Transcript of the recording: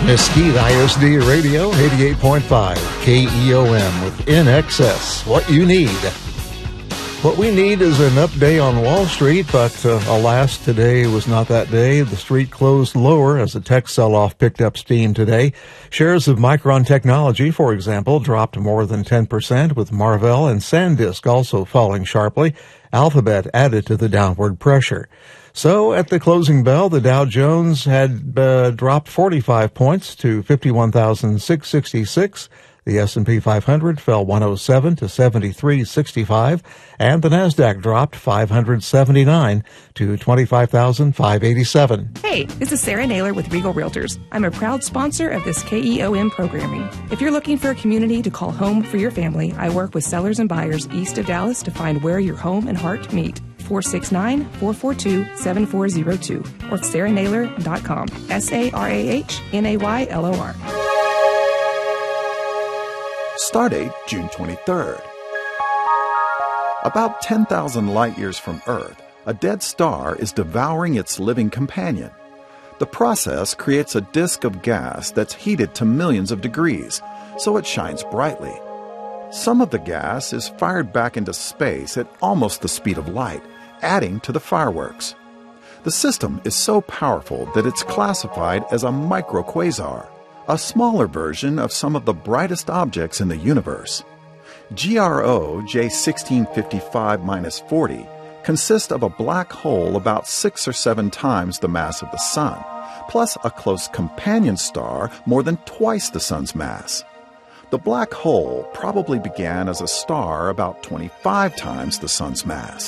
Mesquite ISD Radio, 88.5 KEOM with In Excess. What you need. What we need is an up day on Wall Street, but alas, today was not that day. The street closed lower as the tech sell-off picked up steam today. Shares of Micron Technology, for example, dropped more than 10%, with Marvell and SanDisk also falling sharply. Alphabet added to the downward pressure. So at the closing bell, the Dow Jones had dropped 45 points to 51,666. The S&P 500 fell 107 to 73.65, and the Nasdaq dropped 579 to 25,587. Hey, this is Sarah Naylor with Regal Realtors. I'm a proud sponsor of this KEOM programming. If you're looking for a community to call home for your family, I work with sellers and buyers east of Dallas to find where your home and heart meet. 469-442-7402 or sarahnaylor.com. SARAHNAYLOR. Stardate June 23rd. About 10,000 light-years from Earth, a dead star is devouring its living companion. The process creates a disk of gas that's heated to millions of degrees, so it shines brightly. Some of the gas is fired back into space at almost the speed of light, adding to the fireworks. The system is so powerful that it's classified as a microquasar, a smaller version of some of the brightest objects in the universe. GRO J1655-40 consists of a black hole about 6 or 7 times the mass of the Sun, plus a close companion star more than twice the Sun's mass. The black hole probably began as a star about 25 times the Sun's mass.